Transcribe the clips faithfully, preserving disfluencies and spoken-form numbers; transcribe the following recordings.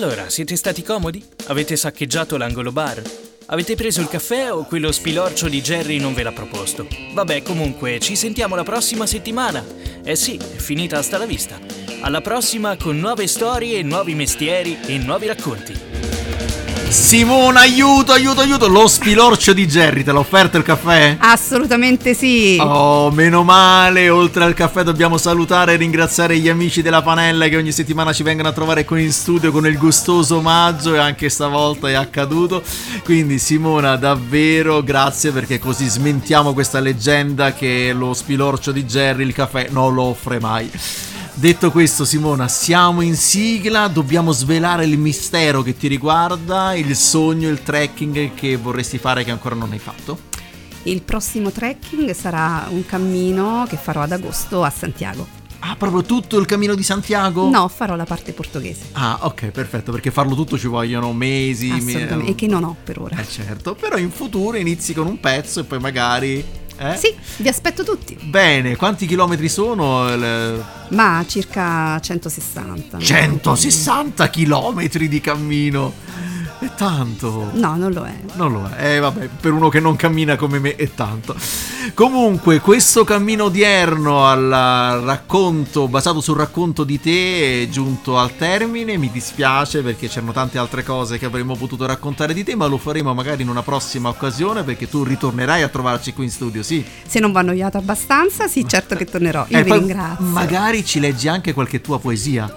Allora, siete stati comodi? Avete saccheggiato l'angolo bar? Avete preso il caffè o quello spilorcio di Jerry non ve l'ha proposto? Vabbè, comunque, ci sentiamo la prossima settimana. Eh sì, è finita, hasta la vista. Alla prossima con nuove storie, nuovi mestieri e nuovi racconti. Simona, aiuto, aiuto, aiuto. Lo spilorcio di Jerry, te l'ha offerto il caffè? Assolutamente sì. Oh, meno male. Oltre al caffè dobbiamo salutare e ringraziare gli amici della Panella che ogni settimana ci vengono a trovare qui in studio con il gustoso omaggio, e anche stavolta è accaduto. Quindi Simona, davvero grazie, perché così smentiamo questa leggenda che lo spilorcio di Jerry il caffè non lo offre mai. Detto questo, Simona, siamo in sigla, dobbiamo svelare il mistero che ti riguarda, il sogno, il trekking che vorresti fare che ancora non hai fatto. Il prossimo trekking sarà un cammino che farò ad agosto a Santiago. Ah, proprio tutto il cammino di Santiago? No, farò la parte portoghese. Ah, ok, perfetto, perché farlo tutto ci vogliono mesi. Assolutamente, me... e che non ho per ora. Eh certo, però in futuro inizi con un pezzo e poi magari... Eh? Sì, vi aspetto tutti. Bene, quanti chilometri sono? Le... Ma circa centosessanta. centosessanta chilometri di cammino. È tanto. No, non lo è. Non lo è. Eh, vabbè, per uno che non cammina come me è tanto. Comunque, questo cammino odierno al racconto, basato sul racconto di te, è giunto al termine. Mi dispiace perché c'erano tante altre cose che avremmo potuto raccontare di te, ma lo faremo magari in una prossima occasione, perché tu ritornerai a trovarci qui in studio, sì? Se non va annoiato abbastanza, sì, certo che tornerò. Io eh, vi poi ringrazio. Magari ci leggi anche qualche tua poesia.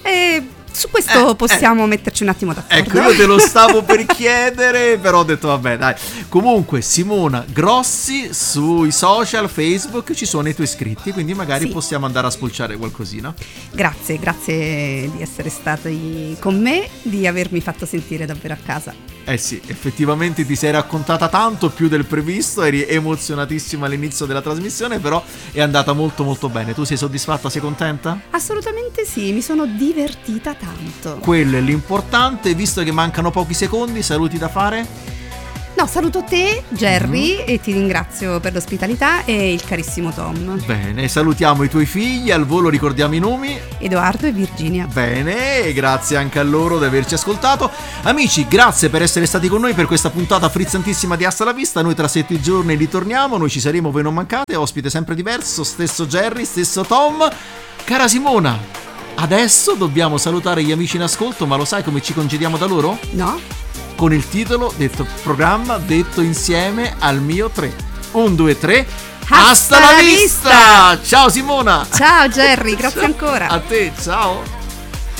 E su questo eh, possiamo eh. metterci un attimo d'accordo. Ecco, io te lo stavo per chiedere, però ho detto vabbè, dai. Comunque, Simona Grossi sui social, Facebook, ci sono i tuoi iscritti, quindi magari sì. possiamo andare a spulciare qualcosina. Grazie, grazie di essere stati con me, di avermi fatto sentire davvero a casa. Eh sì, effettivamente ti sei raccontata tanto, più del previsto, eri emozionatissima all'inizio della trasmissione, però è andata molto molto bene. Tu sei soddisfatta, sei contenta? Assolutamente sì, mi sono divertita tanto. Quello è l'importante. Visto che mancano pochi secondi, saluti da fare? No, saluto te, Jerry, mm-hmm. e ti ringrazio per l'ospitalità, e il carissimo Tom. Bene, salutiamo i tuoi figli, al volo ricordiamo i nomi. Edoardo e Virginia. Bene, e grazie anche a loro di averci ascoltato. Amici, grazie per essere stati con noi per questa puntata frizzantissima di Hasta la Vista. Noi tra sette giorni ritorniamo, noi ci saremo, voi non mancate. Ospite sempre diverso, stesso Jerry, stesso Tom. Cara Simona, adesso dobbiamo salutare gli amici in ascolto, ma lo sai come ci congediamo da loro? No? Con il titolo detto programma detto insieme al mio tre. Un, due, tre. Hasta la vista! Ciao Simona! Ciao Jerry, grazie ancora. A te, ciao!